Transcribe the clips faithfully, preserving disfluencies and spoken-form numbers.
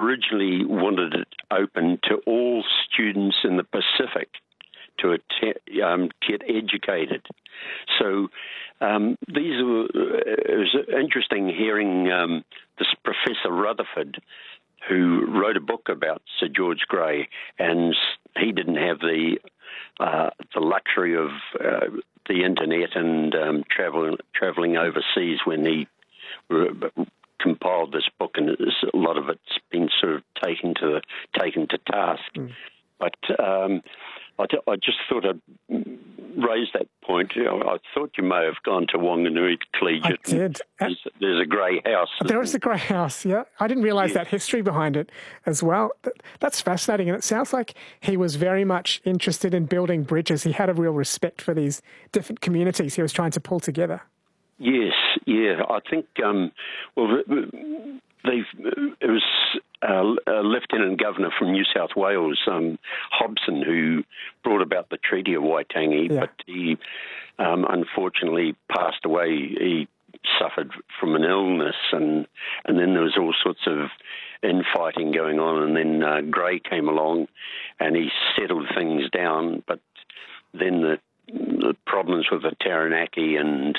originally wanted it open to all students in the Pacific to att- um, get educated. So um, these were, it was interesting hearing um, this Professor Rutherford, who wrote a book about Sir George Grey, and he didn't have the uh, the luxury of uh, the internet and um, travel, traveling overseas when he re- compiled this book, and it's, a lot of it's been sort of taken to taken to task. Mm. But um, I, d- I just thought I'd raise that point. You know, I thought you may have gone to Wanganui Collegiate. I did. There's, there's a grey house. There is a grey house, yeah. I didn't realise yes. that history behind it as well. That's fascinating, and it sounds like he was very much interested in building bridges. He had a real respect for these different communities he was trying to pull together. Yes, yeah. I think, um, well, they've, it was uh, a Lieutenant Governor from New South Wales, um, Hobson, who brought about the Treaty of Waitangi, yeah. but he um, unfortunately passed away. He suffered from an illness, and and then there was all sorts of infighting going on, and then uh, Grey came along and he settled things down, but then the, the problems with the Taranaki and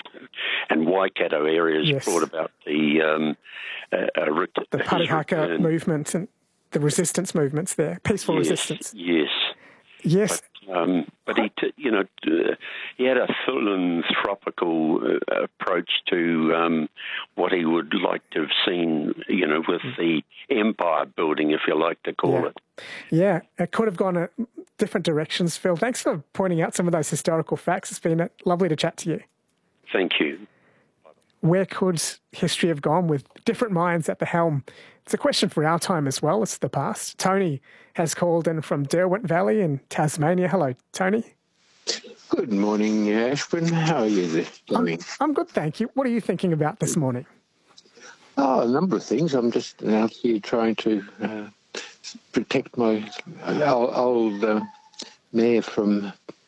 and Waikato areas yes. brought about the um, uh, uh, the Parihaka movement and the resistance movements there, peaceful yes, resistance. Yes, yes. But, um, but he, t- you know, uh, he had a philanthropical uh, approach to um, what he would like to have seen, you know, with the empire building, if you like to call yeah. it. Yeah, it could have gone a different directions, Phil. Thanks for pointing out some of those historical facts. It's been lovely to chat to you. Thank you. Where could history have gone with different minds at the helm? It's a question for our time as well. It's the past. Tony has called in from Derwent Valley in Tasmania. Hello, Tony. Good morning, Ashwin. How are you doing? I'm, I'm good, thank you. What are you thinking about this morning? Oh, a number of things. I'm just out here trying to uh, protect my old uh, mare from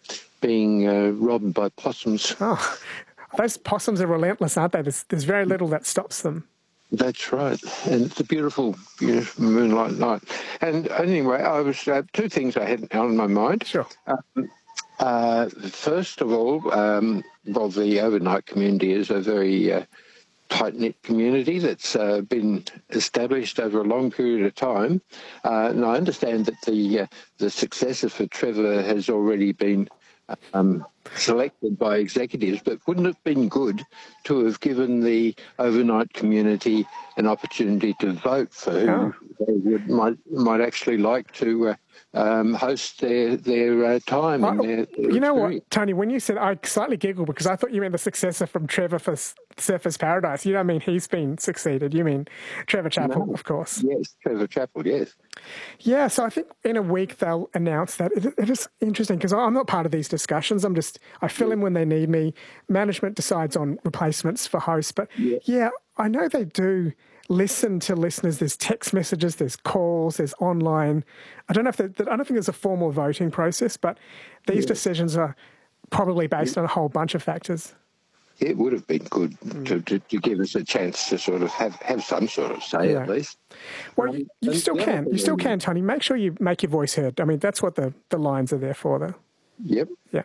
being uh, robbed by possums. Oh, those possums are relentless, aren't they? There's, there's very little that stops them. That's right. And it's a beautiful, beautiful moonlight night. And anyway, I was uh, two things I had on my mind. Sure. Um, uh, first of all, um, well, the overnight community is a very uh, tight-knit community that's uh, been established over a long period of time. Uh, and I understand that the uh, the successor for Trevor has already been Um, selected by executives, but wouldn't it have been good to have given the overnight community an opportunity to vote for who oh. they would, might might actually like to uh, um, host their their uh, time? I, and their, their you know experience. what, Tony? When you said, I slightly giggled because I thought you meant the successor from Trevor for Surfers Paradise. You don't mean he's been succeeded. You mean Trevor Chappell, no. of course. Yes, Trevor Chappell. Yes. Yeah, so I think in a week they'll announce that. It, it is interesting because I'm not part of these discussions. I'm just, I fill in when they need me. Management decides on replacements for hosts. But yeah, yeah I know they do listen to listeners. There's text messages, there's calls, there's online. I don't know if, I don't think there's a formal voting process, but these yeah. decisions are probably based yeah. on a whole bunch of factors. It would have been good to, to, to give us a chance to sort of have, have some sort of say yeah. at least. Well, um, you still can. You still can, Tony. Make sure you make your voice heard. I mean, that's what the, the lines are there for, though. Yep. Yeah.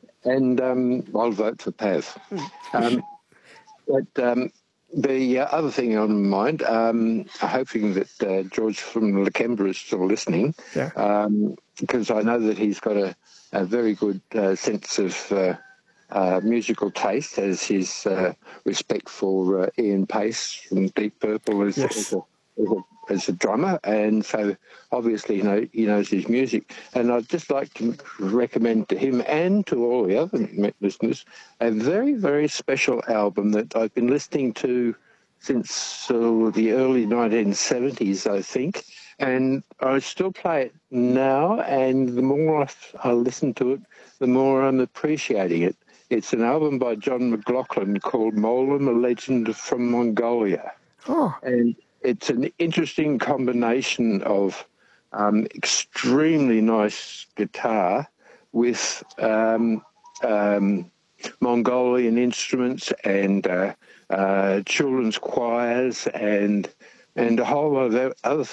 And um, I'll vote for Pav. Um, but um, the uh, other thing on my mind, um, hoping that uh, George from Lakemba is still listening, yeah. um, because I know that he's got a, a very good uh, sense of uh, Uh, musical taste, as his uh, respect for uh, Ian Pace from Deep Purple as, yes. as, a, as, a, as a drummer, and so obviously you know, he knows his music. And I'd just like to recommend to him and to all the other listeners a very, very special album that I've been listening to since uh, the early nineteen seventies, I think, and I still play it now, and the more I, I listen to it, the more I'm appreciating it. It's an album by John McLaughlin called Molam, a Legend from Mongolia. Oh. And it's an interesting combination of um, extremely nice guitar with um, um, Mongolian instruments and uh, uh, children's choirs and and a whole lot of other